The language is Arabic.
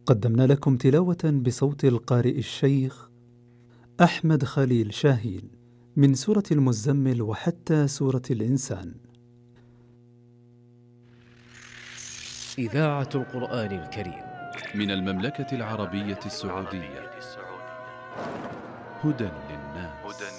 قدمنا لكم تلاوة بصوت القارئ الشيخ أحمد خليل شاهين من سورة المزمل وحتى سورة الإنسان. إذاعة القرآن الكريم من المملكة العربية السعودية. هدى للناس.